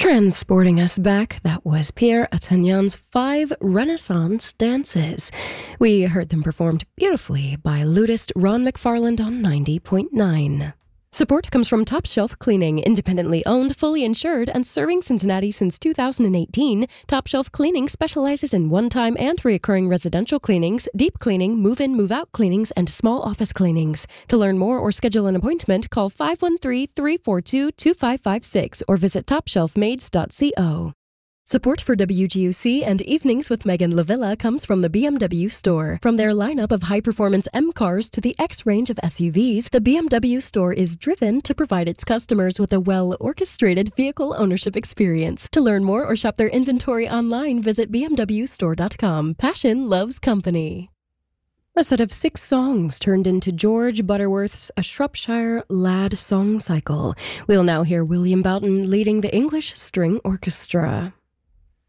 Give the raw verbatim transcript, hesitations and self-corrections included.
Transporting us back, that was Pierre Attenian's Five Renaissance Dances. We heard them performed beautifully by lutist Ron McFarland on ninety point nine. Support comes from Top Shelf Cleaning, independently owned, fully insured, and serving Cincinnati since two thousand eighteen. Top Shelf Cleaning specializes in one-time and recurring residential cleanings, deep cleaning, move-in, move-out cleanings, and small office cleanings. To learn more or schedule an appointment, call five one three, three four two, two five five six or visit top shelf maids dot co. Support for W G U C and Evenings with Megan Lavilla comes from the B M W store. From their lineup of high-performance M cars to the X range of S U Vs, the B M W store is driven to provide its customers with a well-orchestrated vehicle ownership experience. To learn more or shop their inventory online, visit b m w store dot com. Passion loves company. A set of six songs turned into George Butterworth's A Shropshire Lad song cycle. We'll now hear William Boughton leading the English String Orchestra.